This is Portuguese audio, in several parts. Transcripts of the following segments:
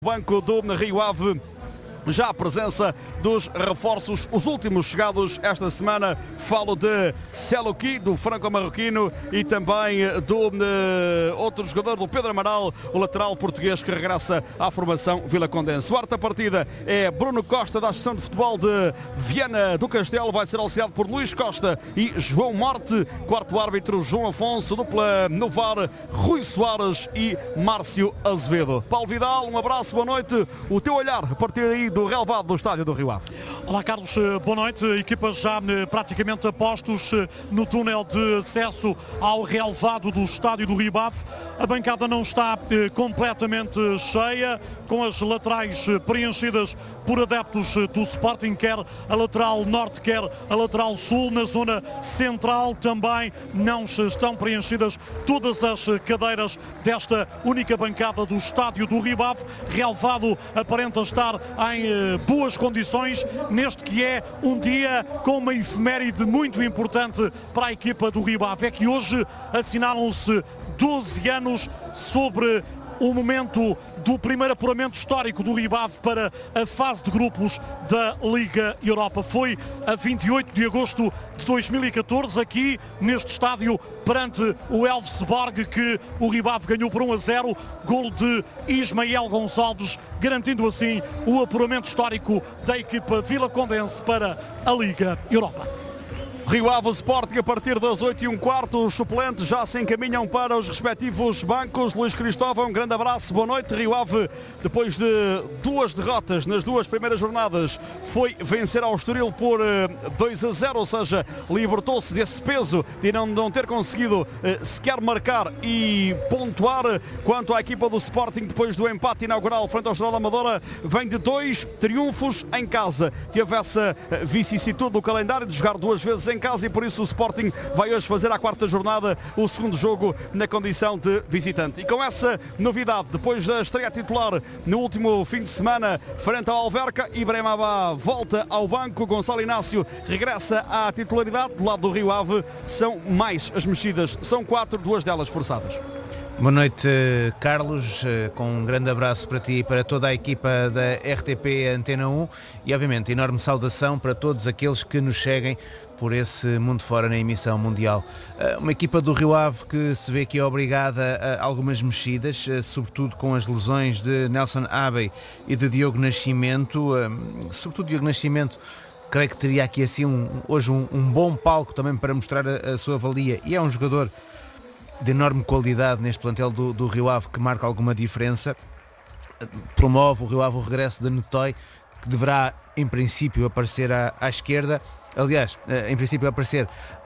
Banco do Rio Ave, já a presença dos reforços, os últimos chegados esta semana. Falo de Selouki, do franco-marroquino, e também do outro jogador, do Pedro Amaral, o lateral português que regressa à formação vilacondense. O quarta partida é Bruno Costa, da Associação de Futebol de Viana do Castelo, vai ser auxiliado por Luís Costa e João Morte. Quarto árbitro, João Afonso. Dupla no VAR, Rui Soares e Márcio Azevedo. Paulo Vidal, um abraço, boa noite. O teu olhar a partir aí do relevado do estádio do Rio Ave. Olá Carlos, boa noite. Equipas já praticamente a postos no túnel de acesso ao relevado do estádio do Rio Ave. A bancada não está completamente cheia, com as laterais preenchidas por adeptos do Sporting, quer a lateral norte, quer a lateral sul. Na zona central também não estão preenchidas todas as cadeiras desta única bancada do estádio do Rio Ave. Relevado aparenta estar em boas condições neste que é um dia com uma efeméride muito importante para a equipa do Rio Ave. É que hoje assinalam-se 12 anos sobre o momento do primeiro apuramento histórico do Rio Ave para a fase de grupos da Liga Europa. Foi a 28 de agosto de 2014, aqui neste estádio, perante o Elfsborg, que o Rio Ave ganhou por 1-0, gol de Ismael Gonçalves, garantindo assim o apuramento histórico da equipa vilacondense para a Liga Europa. Rio Ave Sporting a partir das 8h15, os suplentes já se encaminham para os respectivos bancos. Luís Cristóvão, um grande abraço, boa noite. Rio Ave, depois de duas derrotas nas duas primeiras jornadas, foi vencer ao Estoril por 2-0, ou seja, libertou-se desse peso de não ter conseguido sequer marcar e pontuar. Quanto à equipa do Sporting, depois do empate inaugural frente ao Estrela da Amadora, vem de 2 triunfos em casa. Teve essa vicissitude do calendário de jogar duas vezes em casa e por isso o Sporting vai hoje fazer à quarta jornada o segundo jogo na condição de visitante. E com essa novidade, depois da estreia titular no último fim de semana frente ao Alverca, Ibrahim Abá volta ao banco, Gonçalo Inácio regressa à titularidade. Do lado do Rio Ave são mais as mexidas, são 4, 2 delas forçadas. Boa noite, Carlos, com um grande abraço para ti e para toda a equipa da RTP Antena 1 e obviamente enorme saudação para todos aqueles que nos seguem por esse mundo fora na emissão mundial. Uma equipa do Rio Ave que se vê aqui obrigada a algumas mexidas, sobretudo com as lesões de Nelson Abbey e de Diogo Nascimento, sobretudo Diogo Nascimento. Creio que teria aqui assim hoje um bom palco também para mostrar a sua valia, e é um jogador de enorme qualidade neste plantel do Rio Ave, que marca alguma diferença. Promove o Rio Ave o regresso de Netoy, que deverá em princípio aparecer à esquerda, aliás, em princípio aparecer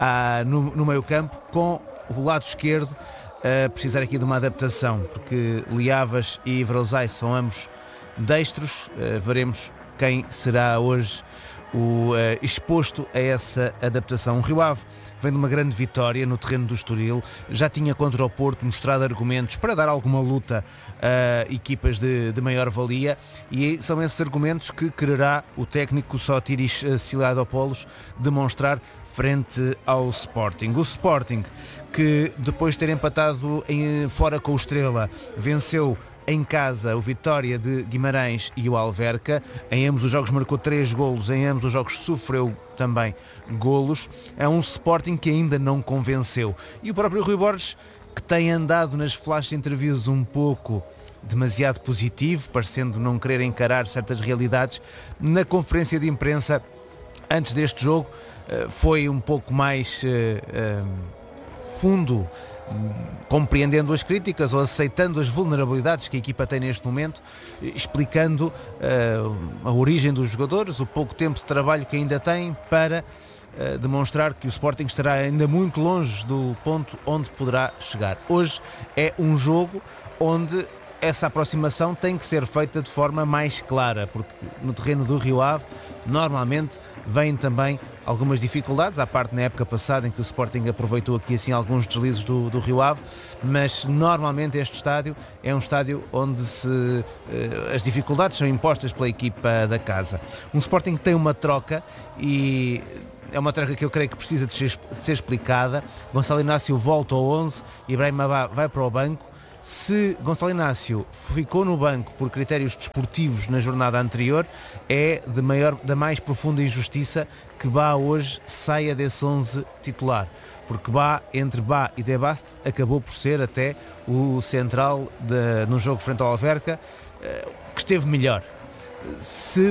no meio campo, com o lado esquerdo precisar aqui de uma adaptação, porque Liavas e Vrozai são ambos destros. Veremos quem será hoje o exposto a essa adaptação. O Rio Ave vem de uma grande vitória no terreno do Estoril, já tinha contra o Porto mostrado argumentos para dar alguma luta a equipas de maior valia, e são esses argumentos que quererá o técnico Sotiris Siliadopoulos demonstrar frente ao Sporting. O Sporting, que depois de ter empatado fora com o Estrela, venceu em casa o Vitória de Guimarães e o Alverca. Em ambos os jogos marcou 3 golos, em ambos os jogos sofreu também golos. É um Sporting que ainda não convenceu. E o próprio Rui Borges, que tem andado nas flash interviews um pouco demasiado positivo, parecendo não querer encarar certas realidades, na conferência de imprensa antes deste jogo foi um pouco mais fundo, compreendendo as críticas ou aceitando as vulnerabilidades que a equipa tem neste momento, explicando a origem dos jogadores, o pouco tempo de trabalho que ainda tem para demonstrar que o Sporting estará ainda muito longe do ponto onde poderá chegar. Hoje é um jogo onde essa aproximação tem que ser feita de forma mais clara, porque no terreno do Rio Ave normalmente vêm também algumas dificuldades, à parte na época passada em que o Sporting aproveitou aqui assim alguns deslizes do Rio Ave, mas normalmente este estádio é um estádio onde as dificuldades são impostas pela equipa da casa. Um Sporting que tem uma troca, e é uma troca que eu creio que precisa de ser explicada. Gonçalo Inácio volta ao 11, Ibrahim Abá vai para o banco. Se Gonçalo Inácio ficou no banco por critérios desportivos na jornada anterior, é da mais profunda injustiça que Bá hoje saia desse 11 titular. Porque Bá, entre Bá e De Bast, acabou por ser até o central no jogo frente ao Alverca, que esteve melhor. Se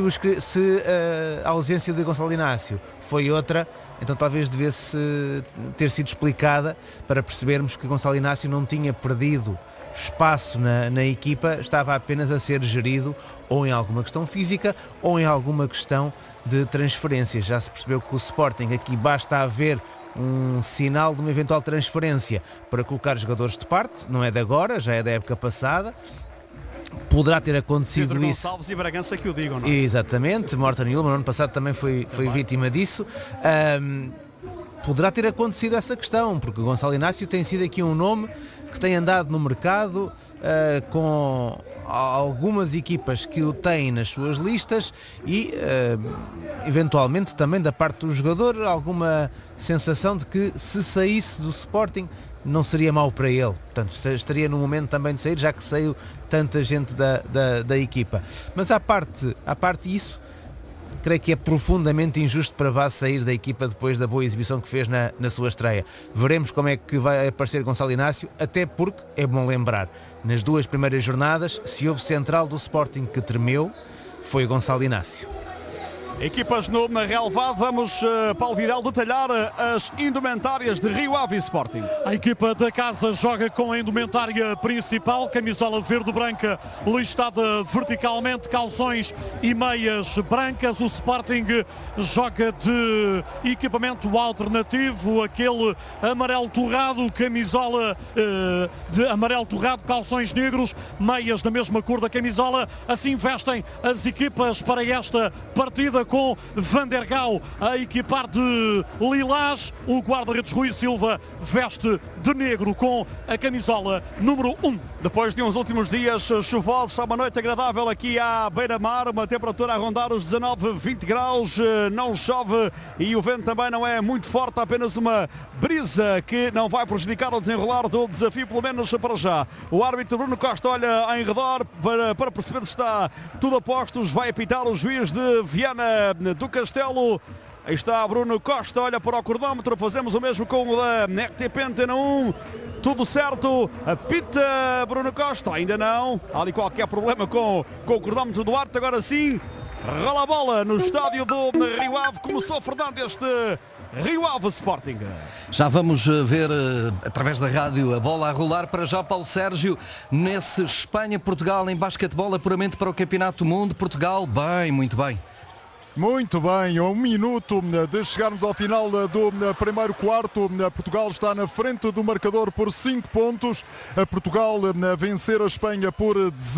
a ausência de Gonçalo Inácio foi outra, então talvez devesse ter sido explicada para percebermos que Gonçalo Inácio não tinha perdido espaço na equipa, estava apenas a ser gerido ou em alguma questão física ou em alguma questão de transferência. Já se percebeu que o Sporting aqui basta haver um sinal de uma eventual transferência para colocar jogadores de parte, não é de agora, já é da época passada. Poderá ter acontecido Pedro isso. Gonçalves e Bragança que o digam, não é? Exatamente, Morten Ullmann no ano passado também foi vítima disso. Poderá ter acontecido essa questão, porque o Gonçalo Inácio tem sido aqui um nome que tem andado no mercado com algumas equipas que o têm nas suas listas e eventualmente também da parte do jogador alguma sensação de que se saísse do Sporting não seria mau para ele, portanto estaria no momento também de sair, já que saiu tanta gente da equipa. Mas à parte isso, creio que é profundamente injusto para Bá sair da equipa depois da boa exibição que fez na sua estreia. Veremos como é que vai aparecer Gonçalo Inácio, até porque, é bom lembrar, nas 2 primeiras jornadas, se houve central do Sporting que tremeu, foi Gonçalo Inácio. Equipas no relevado, vamos, Paulo Vidal, detalhar as indumentárias de Rio Ave Sporting. A equipa da casa joga com a indumentária principal, camisola verde-branca listada verticalmente, calções e meias brancas. O Sporting joga de equipamento alternativo, aquele amarelo torrado, camisola de amarelo torrado, calções negros, meias da mesma cor da camisola. Assim vestem as equipas para esta partida, com Van der Gaal a equipar de lilás. O guarda-redes Rui Silva veste de negro com a camisola número 1. Depois de uns últimos dias chuvosos, está uma noite agradável aqui à beira-mar, uma temperatura a rondar os 19, 20 graus, não chove e o vento também não é muito forte, apenas uma brisa que não vai prejudicar o desenrolar do desafio, pelo menos para já. O árbitro Bruno Costa olha em redor para perceber se está tudo a postos, vai apitar o juiz de Viana do Castelo. Aí está Bruno Costa, olha para o cronómetro, fazemos o mesmo com o da RTP Antena 1. Tudo certo, apita Bruno Costa, ainda não. Há ali qualquer problema com o cronómetro do árbitro, agora sim. Rola a bola no estádio do Rio Ave, começou Fernando este Rio Ave Sporting. Já vamos ver através da rádio a bola a rolar. Para já, Paulo Sérgio, nesse Espanha-Portugal em basquetebol, apuramento para o Campeonato do Mundo. Portugal, bem, muito bem. Muito bem, a 1 minuto de chegarmos ao final do primeiro quarto. Portugal está na frente do marcador por 5 pontos. Portugal a vencer a Espanha por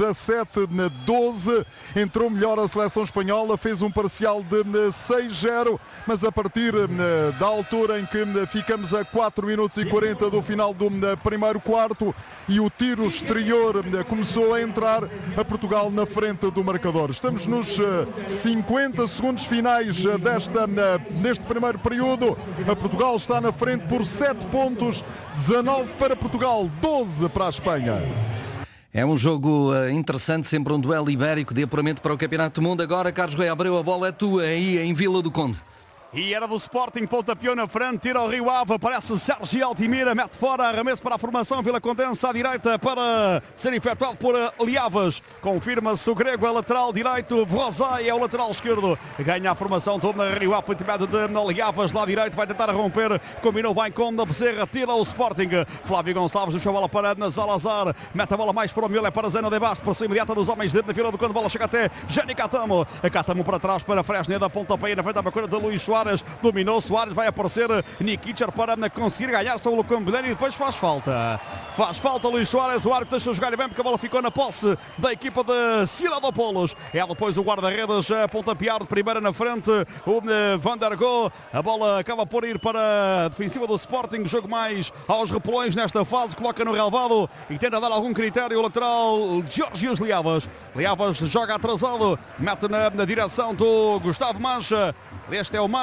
17-12. Entrou melhor a seleção espanhola, fez um parcial de 6-0, mas a partir da altura em que ficamos a 4 minutos e 40 do final do primeiro quarto e o tiro exterior começou a entrar, a Portugal na frente do marcador. Estamos nos 50 segundos finais neste primeiro período. A Portugal está na frente por 7 pontos, 19 para Portugal, 12 para a Espanha. É um jogo interessante, sempre um duelo ibérico de apuramento para o Campeonato do Mundo. Agora, Carlos Rui Abreu, a bola é tua aí em Vila do Conde. E era do Sporting, pontapeou na frente, tira o Rio Ave, aparece Sérgio Altimira, mete fora, arremesso para a formação, Vila Condense à direita para ser efetuado por Liavas. Confirma-se o grego a lateral direito, Vrozai é o lateral esquerdo. Ganha a formação, todo na Rio Ave, intimado de Liavas, lá direito, vai tentar romper, combinou bem com a Bezerra, tira o Sporting. Flávio Gonçalves deixou a bola para Zalazar, mete a bola mais para o Miller, para Zeno de Basto, pressão imediata dos homens de Vila do Conde, bola chega até Jani Catamo. Catamo para trás para Fresneda, pontapé na frente da procura de Luís Soares. Dominou Soares, vai aparecer Nikicher para conseguir ganhar sobre o Campeonato e depois faz falta. Faz falta Luís Soares, o árbitro deixa jogar bem porque a bola ficou na posse da equipa de Ciladopoulos. É depois o guarda-redes a pontapear de primeira na frente, o Van der Gaal. A bola acaba por ir para a defensiva do Sporting, jogo mais aos repelões nesta fase, coloca no relvado e tenta dar algum critério. O lateral Georgios Liavas. Liavas joga atrasado, mete na direção do Gustavo Mancha. Este é o Mancha.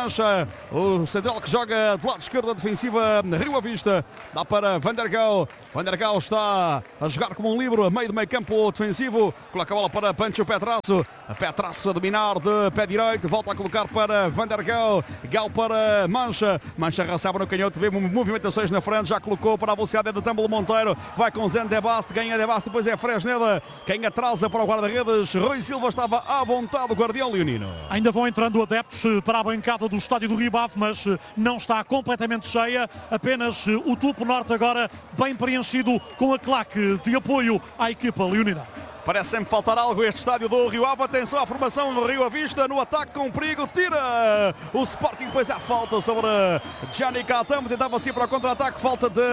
Mancha, o central que joga do lado esquerdo da defensiva Rio Ave Vista, dá para Van der Gaal. Van der Gaal está a jogar como um livro a meio do meio campo defensivo, coloca a bola para Pancho Petrasso, a Petrasso a dominar de pé direito, volta a colocar para Van der Gaal, Gaal para Mancha, Mancha recebe no canhoto, vê movimentações na frente, já colocou para a velocidade de Tâmbolo Monteiro, vai com Zen De Bast, ganha De Bast, depois é Fresneda, quem atrasa para o guarda-redes, Rui Silva estava à vontade do guardião leonino. Ainda vão entrando adeptos para a bancada do estádio do Rio Ave, mas não está completamente cheia, apenas o tubo norte agora bem preenchido com a claque de apoio à equipa leonina. Parece sempre faltar algo a este estádio do Rio Ave. Atenção à formação do Rio Ave Vista no ataque com perigo. Tira o Sporting, depois há falta sobre Gianni Catamo. Tentava-se ir para o contra-ataque. Falta de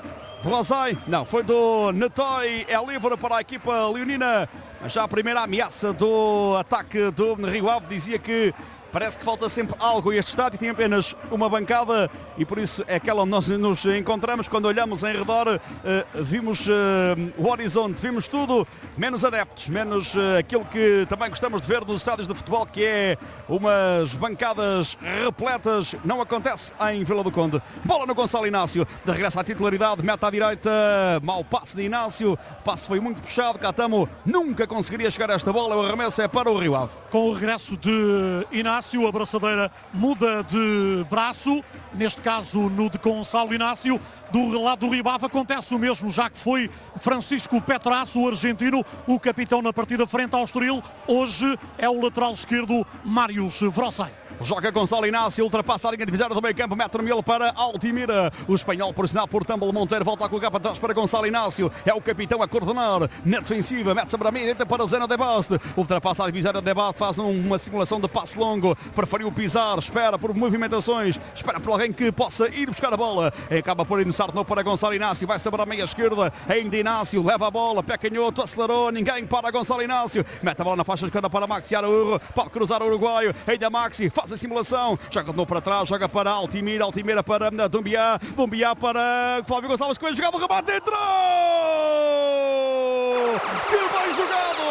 Rosai. Não, foi do Netoy. É livre para a equipa leonina. Já a primeira ameaça do ataque do Rio Ave dizia que parece que falta sempre algo a este estádio, tem apenas uma bancada e por isso é aquela onde nós nos encontramos. Quando olhamos em redor, vimos o horizonte, vimos tudo, menos adeptos, menos aquilo que também gostamos de ver nos estádios de futebol, que é umas bancadas repletas. Não acontece em Vila do Conde. Bola no Gonçalo Inácio, de regresso à titularidade, mete à direita, mau passe de Inácio, o passe foi muito puxado, Catamo nunca conseguiria chegar a esta bola, o arremesso é para o Rio Ave. Com o regresso de Inácio, a braçadeira muda de braço, neste caso no de Gonçalo Inácio. Do lado do Rio Ave acontece o mesmo, já que foi Francisco Petrasso, o argentino, o capitão na partida frente ao Estoril. Hoje é o lateral esquerdo Marius Vrossai. Joga Gonçalo Inácio, ultrapassa a linha divisória do meio campo, mete no miolo para Altimira. O espanhol pressionado por Tâmbolo Monteiro volta a colocar para trás para Gonçalo Inácio. É o capitão a coordenar na defensiva, mete-se para a meia, deita para Zena De Bast. Ultrapassa a divisória de Bast, faz uma simulação de passe longo, preferiu pisar, espera por movimentações, espera por alguém que possa ir buscar a bola. Acaba por iniciar de novo para Gonçalo Inácio, vai sobre a meia esquerda, ainda Inácio, leva a bola, pé canhoto, acelerou, ninguém para Gonçalo Inácio. Mete a bola na faixa esquerda para Maxi Araújo, pode cruzar o uruguaio, ainda Maxi, faz a simulação, joga de novo para trás, joga para Altimira, Altimira para Dumbiá, Dumbiá para Flávio Gonçalves, que vai jogar do remate, entrou! Que bem jogado!